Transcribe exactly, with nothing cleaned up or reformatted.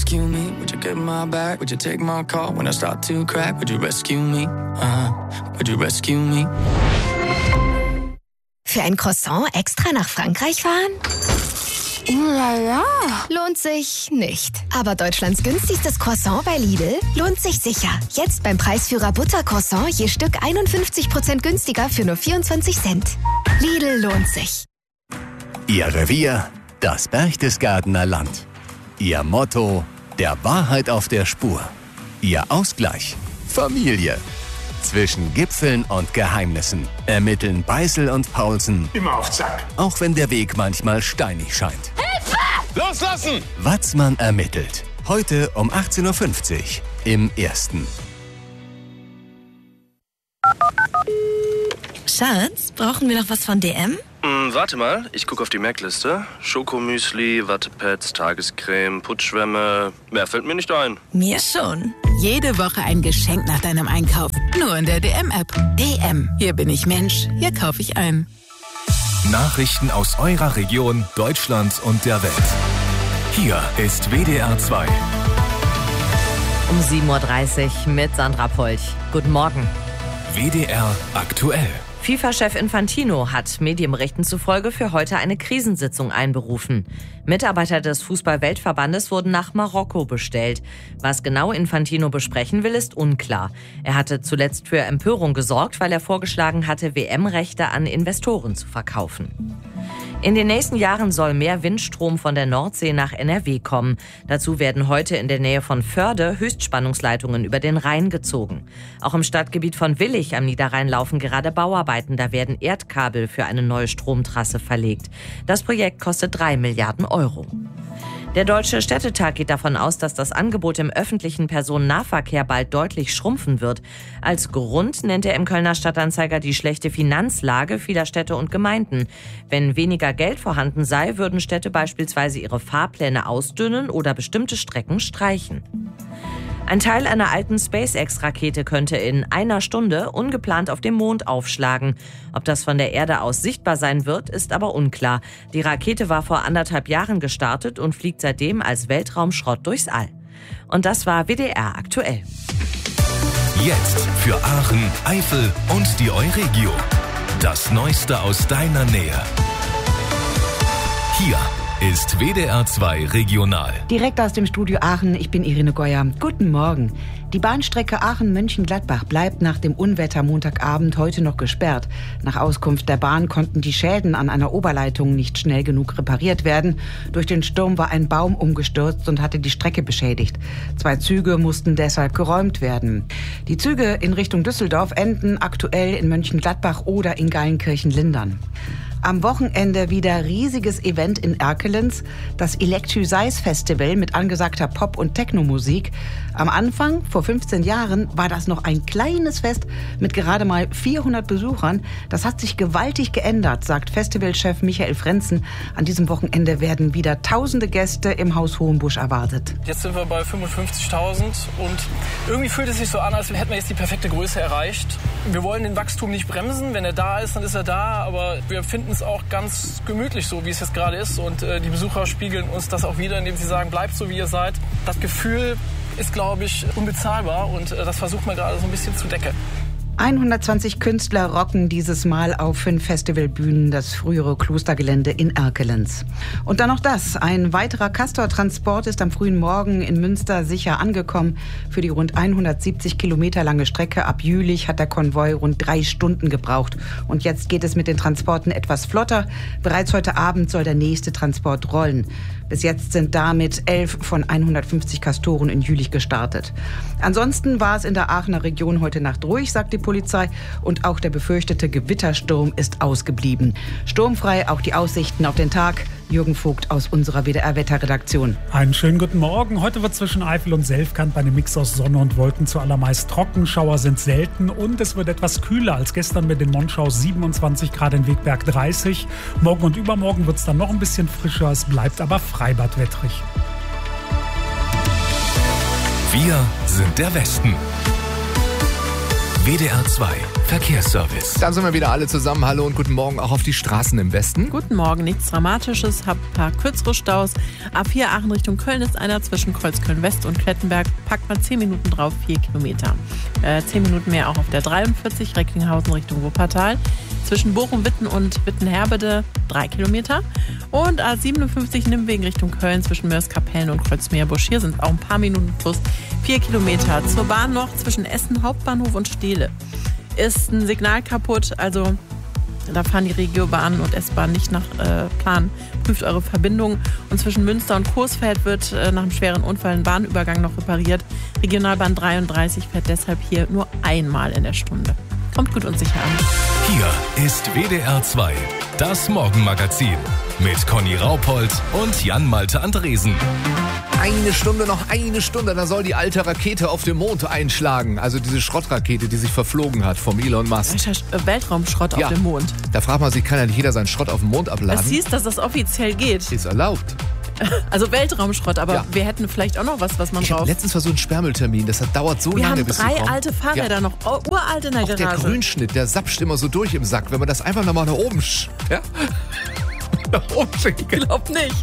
rescue me? Would you get my back? Would you take my call when I start to crack? Would you rescue me? Uh, would you rescue me? Für ein Croissant extra nach Frankreich fahren? Oh la la. Lohnt sich nicht. Aber Deutschlands günstigstes Croissant bei Lidl lohnt sich sicher. Jetzt beim Preisführer Buttercroissant je Stück einundfünfzig Prozent günstiger für nur vierundzwanzig Cent. Lidl lohnt sich. Ihr Revier, das Berchtesgadener Land. Ihr Motto, der Wahrheit auf der Spur. Ihr Ausgleich, Familie. Zwischen Gipfeln und Geheimnissen ermitteln Beißel und Paulsen. Immer auf Zack. Auch wenn der Weg manchmal steinig scheint. Hilfe! Loslassen! Watzmann ermittelt. Heute um achtzehn Uhr fünfzig im Ersten. Schatz, brauchen wir noch was von D M? Mm, warte mal, ich gucke auf die Merkliste. Schokomüsli, Wattepads, Tagescreme, Putzschwämme. Mehr fällt mir nicht ein. Mir schon. Jede Woche ein Geschenk nach deinem Einkauf. Nur in der D M-App. D M. Hier bin ich Mensch. Hier kaufe ich ein. Nachrichten aus eurer Region, Deutschland und der Welt. Hier ist W D R zwei. Um sieben Uhr dreißig mit Sandra Polch. Guten Morgen. W D R aktuell. FIFA-Chef Infantino hat Medienberichten zufolge für heute eine Krisensitzung einberufen. Mitarbeiter des Fußball-Weltverbandes wurden nach Marokko bestellt. Was genau Infantino besprechen will, ist unklar. Er hatte zuletzt für Empörung gesorgt, weil er vorgeschlagen hatte, W M-Rechte an Investoren zu verkaufen. In den nächsten Jahren soll mehr Windstrom von der Nordsee nach N R W kommen. Dazu werden heute in der Nähe von Förde Höchstspannungsleitungen über den Rhein gezogen. Auch im Stadtgebiet von Willich am Niederrhein laufen gerade Bauarbeiten. Da werden Erdkabel für eine neue Stromtrasse verlegt. Das Projekt kostet drei Milliarden Euro. Der Deutsche Städtetag geht davon aus, dass das Angebot im öffentlichen Personennahverkehr bald deutlich schrumpfen wird. Als Grund nennt er im Kölner Stadtanzeiger die schlechte Finanzlage vieler Städte und Gemeinden. Wenn weniger Geld vorhanden sei, würden Städte beispielsweise ihre Fahrpläne ausdünnen oder bestimmte Strecken streichen. Ein Teil einer alten SpaceX-Rakete könnte in einer Stunde ungeplant auf dem Mond aufschlagen. Ob das von der Erde aus sichtbar sein wird, ist aber unklar. Die Rakete war vor anderthalb Jahren gestartet und fliegt seitdem als Weltraumschrott durchs All. Und das war W D R aktuell. Jetzt für Aachen, Eifel und die Euregio. Das Neueste aus deiner Nähe. Hier ist W D R zwei Regional. Direkt aus dem Studio Aachen, ich bin Irene Geuer. Guten Morgen. Die Bahnstrecke Aachen-Mönchengladbach bleibt nach dem Unwetter Montagabend heute noch gesperrt. Nach Auskunft der Bahn konnten die Schäden an einer Oberleitung nicht schnell genug repariert werden. Durch den Sturm war ein Baum umgestürzt und hatte die Strecke beschädigt. Zwei Züge mussten deshalb geräumt werden. Die Züge in Richtung Düsseldorf enden aktuell in Mönchengladbach oder in Geilenkirchen-Lindern. Am Wochenende wieder riesiges Event in Erkelenz, das Electry-Size Festival mit angesagter Pop- und Techno-Musik. Am Anfang, vor fünfzehn Jahren, war das noch ein kleines Fest mit gerade mal vierhundert Besuchern. Das hat sich gewaltig geändert, sagt Festivalchef Michael Frenzen. An diesem Wochenende werden wieder tausende Gäste im Haus Hohenbusch erwartet. Jetzt sind wir bei fünfundfünfzigtausend und irgendwie fühlt es sich so an, als hätten wir jetzt die perfekte Größe erreicht. Wir wollen den Wachstum nicht bremsen. Wenn er da ist, dann ist er da, aber wir finden es auch ganz gemütlich, so wie es jetzt gerade ist. Und äh, die Besucher spiegeln uns das auch wieder, indem sie sagen, bleibt so, wie ihr seid. Das Gefühl ist, glaube ich, unbezahlbar und äh, das versucht man gerade so ein bisschen zu decken. hundertzwanzig Künstler rocken dieses Mal auf fünf Festivalbühnen das frühere Klostergelände in Erkelenz. Und dann noch das. Ein weiterer Castor-Transport ist am frühen Morgen in Münster sicher angekommen. Für die rund hundertsiebzig Kilometer lange Strecke ab Jülich hat der Konvoi rund drei Stunden gebraucht. Und jetzt geht es mit den Transporten etwas flotter. Bereits heute Abend soll der nächste Transport rollen. Bis jetzt sind damit elf von hundertfünfzig Castoren in Jülich gestartet. Ansonsten war es in der Aachener Region heute Nacht ruhig, sagt die Polizei. Und auch der befürchtete Gewittersturm ist ausgeblieben. Sturmfrei auch die Aussichten auf den Tag. Jürgen Vogt aus unserer W D R-Wetterredaktion. Einen schönen guten Morgen. Heute wird zwischen Eifel und Selfkant bei einem Mix aus Sonne und Wolken zuallermeist trocken. Schauer sind selten und es wird etwas kühler als gestern mit den Monschau siebenundzwanzig Grad, in Wegberg dreißig. Morgen und übermorgen wird es dann noch ein bisschen frischer. Es bleibt aber freibadwettrig. Wir sind der Westen. W D R zwei Verkehrsservice. Dann sind wir wieder alle zusammen. Hallo und guten Morgen auch auf die Straßen im Westen. Guten Morgen, nichts Dramatisches, hab ein paar kürzere Staus. A vier Aachen Richtung Köln ist einer zwischen Kreuzköln West und Klettenberg. Packt mal zehn Minuten drauf, vier Kilometer. Äh, zehn Minuten mehr auch auf der dreiundvierzig Recklinghausen Richtung Wuppertal. Zwischen Bochum-Witten und Witten-Herbede drei Kilometer. Und A siebenundfünfzig Nimwegen Richtung Köln zwischen Mörs-Kapellen und Kreuzmeerbusch. Hier sind auch ein paar Minuten plus vier Kilometer. Zur Bahn noch zwischen Essen Hauptbahnhof und Steele. Ist ein Signal kaputt, also da fahren die Regiobahnen und S-Bahn nicht nach äh, Plan. Prüft eure Verbindung. Und zwischen Münster und Coesfeld wird äh, nach einem schweren Unfall ein Bahnübergang noch repariert. Regionalbahn dreiunddreißig fährt deshalb hier nur einmal in der Stunde. Kommt gut und sicher an. Hier ist W D R zwei, das Morgenmagazin mit Conny Raupold und Jan-Malte Andresen. Eine Stunde, noch eine Stunde, da soll die alte Rakete auf dem Mond einschlagen. Also diese Schrottrakete, die sich verflogen hat vom Elon Musk. Weltraumschrott ja, auf dem Mond. Da fragt man sich, kann ja nicht jeder seinen Schrott auf dem Mond abladen? Es hieß, dass das offiziell geht. Ist erlaubt. Also Weltraumschrott, aber ja. wir hätten vielleicht auch noch was, was man ich drauf... Letztens war so ein Sperrmülltermin, das hat, dauert so wir lange, haben bis drei sie kommen. alte Fahrräder ja. noch, oh, uralt in der auch Garage. Der Grünschnitt, der sapscht immer so durch im Sack, wenn man das einfach nochmal nach oben... Sch- ja? nach oben schicken. Ich glaub nicht.